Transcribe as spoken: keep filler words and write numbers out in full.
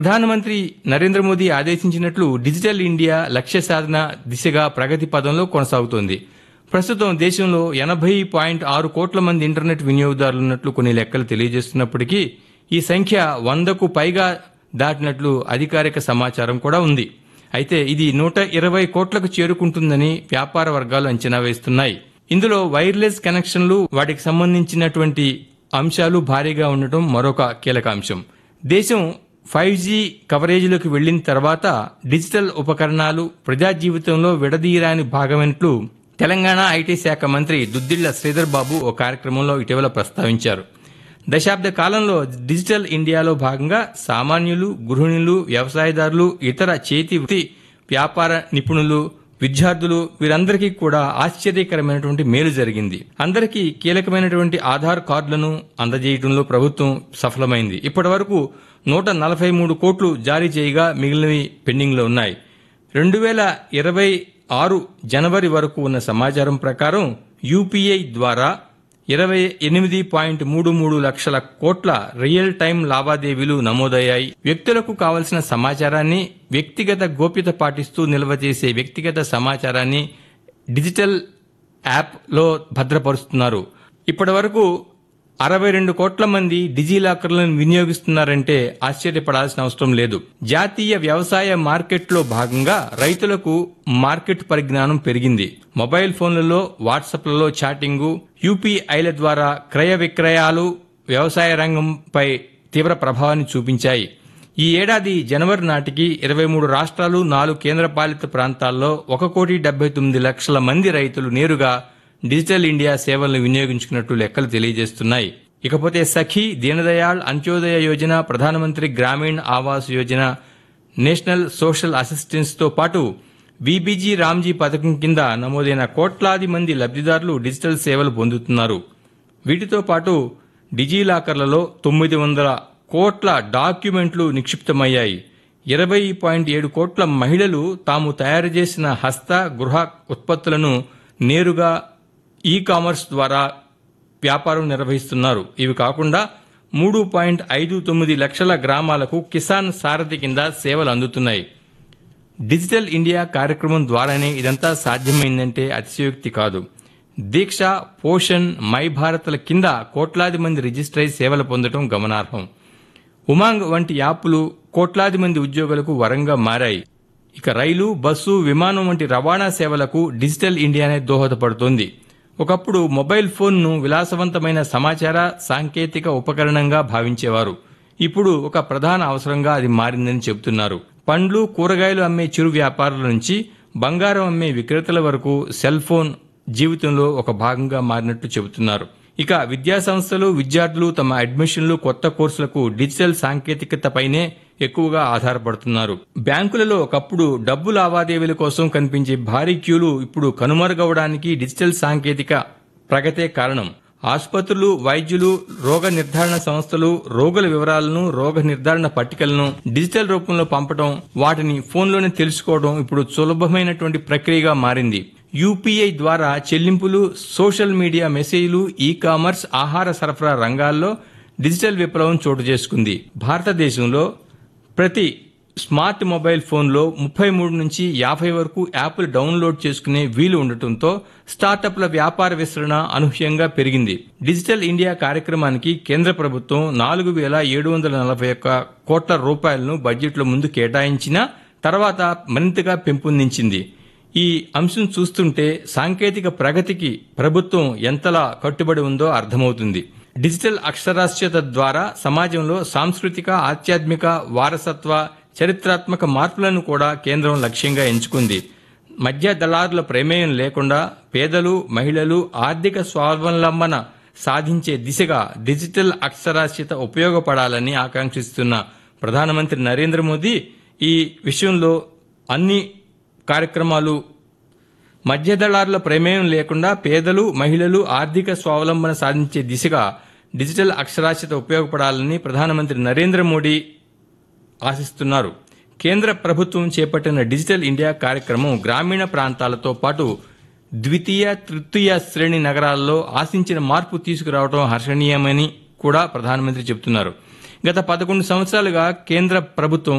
ప్రధానమంత్రి Narendra Modi ఆదేశించినట్లు digital India లక్ష్య సాధన దిశగా ప్రగతి పదంలో కొనసాగుతోంది. ప్రస్తుతం దేశంలో ఎనభై పాయింట్ ఆరు కోట్ల మంది ఇంటర్నెట్ వినియోగదారులున్నట్లు కొన్ని లెక్కలు తెలియజేస్తున్నప్పటికీ ఈ సంఖ్య వందకు పైగా దాటినట్లు అధికారిక సమాచారం కూడా ఉంది. అయితే ఇది నూట ఇరవై కోట్లకు చేరుకుంటుందని వ్యాపార వర్గాలు అంచనా వేస్తున్నాయి. ఇందులో వైర్లెస్ కనెక్షన్లు, వాటికి సంబంధించినటువంటి అంశాలు భారీగా ఉండటం మరొక కీలక అంశం. దేశం ఫైవ్ జీ కవరేజీలోకి వెళ్లిన తర్వాత డిజిటల్ ఉపకరణాలు ప్రజా జీవితంలో విడదీయరాని భాగమైనట్లు తెలంగాణ ఐటీ శాఖ మంత్రి దుద్దిళ్ల శ్రీధర్ బాబు ఓ కార్యక్రమంలో ఇటీవల ప్రస్తావించారు. దశాబ్ద కాలంలో డిజిటల్ ఇండియాలో భాగంగా సామాన్యులు, గృహిణులు, వ్యవసాయదారులు, ఇతర చేతి వృత్తి వ్యాపార నిపుణులు, విద్యార్థులు వీరందరికీ కూడా ఆశ్చర్యకరమైనటువంటి మేలు జరిగింది. అందరికీ కీలకమైనటువంటి ఆధార్ కార్డులను అందజేయడంలో ప్రభుత్వం సఫలమైంది. ఇప్పటి వరకు నూట నలభై మూడు కోట్లు జారీ చేయగా మిగిలినవి పెండింగ్లో ఉన్నాయి. రెండు వేల ఇరవై ఆరు జనవరి వరకు ఉన్న సమాచారం ప్రకారం యూపీఐ ద్వారా ఇరవై ఎనిమిది పాయింట్ మూడు మూడు లక్షల కోట్ల రియల్ టైం లావాదేవీలు నమోదయ్యాయి. వ్యక్తులకు కావలసిన సమాచారాన్ని వ్యక్తిగత గోప్యత పాటిస్తూ నిల్వ చేసే వ్యక్తిగత సమాచారాన్ని డిజిటల్ యాప్లో భద్రపరుస్తున్నారు. ఇప్పటి వరకు అరవై రెండు కోట్ల మంది డిజిలాకర్లను వినియోగిస్తున్నారంటే ఆశ్చర్యపడాల్సిన అవసరం లేదు. జాతీయ వ్యవసాయ మార్కెట్లో భాగంగా రైతులకు మార్కెట్ పరిజ్ఞానం పెరిగింది. మొబైల్ ఫోన్లలో, వాట్సాప్లలో చాటింగు, యూపీఐల ద్వారా క్రయ విక్రయాలు వ్యవసాయ రంగంపై తీవ్ర ప్రభావాన్ని చూపించాయి. ఈ ఏడాది జనవరి నాటికి ఇరవై మూడు రాష్ట్రాలు, నాలుగు కేంద్రపాలిత ప్రాంతాల్లో ఒక కోటి డెబ్బై తొమ్మిది లక్షల మంది రైతులు నేరుగా డిజిటల్ ఇండియా సేవలను వినియోగించుకున్నట్టు లెక్కలు తెలియజేస్తున్నాయి. ఇకపోతే సఖీ, దీనదయాళ్ అంత్యోదయ యోజన, ప్రధానమంత్రి Grameen Awas Yojana, national social assistance తో పాటు బీబీజీ రామ్జీ పథకం కింద నమోదైన కోట్లాది మంది లబ్ధిదారులు డిజిటల్ సేవలు పొందుతున్నారు. వీటితో పాటు డిజిలాకర్లలో తొమ్మిది వందల కోట్ల డాక్యుమెంట్లు నిక్షిప్తమయ్యాయి. ఇరవై పాయింట్ ఏడు కోట్ల మహిళలు తాము తయారు చేసిన హస్త, గృహ ఉత్పత్తులను నేరుగా ఈ కామర్స్ ద్వారా వ్యాపారం నిర్వహిస్తున్నారు. ఇవి కాకుండా మూడు పాయింట్ ఐదు తొమ్మిది లక్షల గ్రామాలకు కిసాన్ సారథి కింద సేవలు అందుతున్నాయి. డిజిటల్ ఇండియా కార్యక్రమం ద్వారానే ఇదంతా సాధ్యమైందంటే అతిశయోక్తి కాదు. దీక్ష, పోషణ్, మై భారత్ల కింద కోట్లాది మంది రిజిస్టర్ అయి సేవలు పొందడం గమనార్హం. ఉమాంగ్ వంటి యాప్లు కోట్లాది మంది ఉద్యోగులకు వరంగా మారాయి. ఇక రైలు, బస్సు, విమానం వంటి రవాణా సేవలకు డిజిటల్ ఇండియానే దోహదపడుతోంది. ఒకప్పుడు మొబైల్ ఫోన్ను విలాసవంతమైన సమాచార సాంకేతిక ఉపకరణంగా భావించేవారు. ఇప్పుడు ఒక ప్రధాన అవసరంగా అది మారిందని చెబుతున్నారు. పండ్లు, కూరగాయలు అమ్మే చిరు వ్యాపారుల నుంచి బంగారం అమ్మే విక్రేతల వరకు సెల్ ఫోన్ జీవితంలో ఒక భాగంగా మారినట్టు చెబుతున్నారు. ఇక విద్యా సంస్థలు, విద్యార్థులు తమ అడ్మిషన్లు, కొత్త కోర్సులకు డిజిటల్ సాంకేతికతపైనే ఎక్కువగా ఆధారపడుతున్నారు. బ్యాంకులలో ఒకప్పుడు డబ్బు లావాదేవీల కోసం కనిపించే భారీ క్యూలు ఇప్పుడు కనుమరుగవడానికి డిజిటల్ సాంకేతిక ప్రగతే కారణం. ఆసుపత్రులు, వైద్యులు, రోగ నిర్ధారణ సంస్థలు రోగుల వివరాలను, రోగ నిర్ధారణ పట్టికలను డిజిటల్ రూపంలో పంపడం, వాటిని ఫోన్లోనే తెలుసుకోవడం ఇప్పుడు సులభమైనటువంటి ప్రక్రియగా మారింది. యూపీఐ ద్వారా చెల్లింపులు, సోషల్ మీడియా మెసేజ్లు, ఈ కామర్స్, ఆహార సరఫరా రంగాల్లో డిజిటల్ విప్లవం చోటు చేసుకుంది. భారతదేశంలో ప్రతి స్మార్ట్ మొబైల్ ఫోన్లో ముప్పై మూడు నుంచి యాభై వరకు యాప్లు డౌన్లోడ్ చేసుకునే వీలు ఉండటంతో స్టార్టప్ల వ్యాపార విస్తరణ అనూహ్యంగా పెరిగింది. డిజిటల్ ఇండియా కార్యక్రమానికి కేంద్ర ప్రభుత్వం నాలుగు వేల ఏడు వందల నలభై ఒక్క కోట్ల రూపాయలను బడ్జెట్లో ముందు కేటాయించిన తర్వాత మరింతగా పెంపొందించింది. ఈ అంశం చూస్తుంటే సాంకేతిక ప్రగతికి ప్రభుత్వం ఎంతలా కట్టుబడి ఉందో అర్థమవుతుంది. డిజిటల్ అక్షరాస్యత ద్వారా సమాజంలో సాంస్కృతిక, ఆధ్యాత్మిక, వారసత్వ, చరిత్రాత్మక మార్పులను కూడా కేంద్రం లక్ష్యంగా ఎంచుకుంది. మధ్య దళారుల ప్రమేయం లేకుండా పేదలు, మహిళలు ఆర్థిక స్వావలంబన సాధించే దిశగా డిజిటల్ అక్షరాస్యత ఉపయోగపడాలని ఆకాంక్షిస్తున్న ప్రధానమంత్రి నరేంద్ర మోదీ ఈ విషయంలో అన్ని కార్యక్రమాలు మధ్యదళారుల ప్రమేయం లేకుండా పేదలు, మహిళలు ఆర్థిక స్వావలంబన సాధించే దిశగా డిజిటల్ అక్షరాస్యత ఉపయోగపడాలని ప్రధానమంత్రి నరేంద్ర మోదీ ఆశిస్తున్నారు. కేంద్ర ప్రభుత్వం చేపట్టిన డిజిటల్ ఇండియా కార్యక్రమం గ్రామీణ ప్రాంతాలతో పాటు ద్వితీయ, తృతీయ శ్రేణి నగరాల్లో ఆశించిన మార్పు తీసుకురావడం హర్షణీయమని కూడా ప్రధానమంత్రి చెబుతున్నారు. గత పదకొండు సంవత్సరాలుగా కేంద్ర ప్రభుత్వం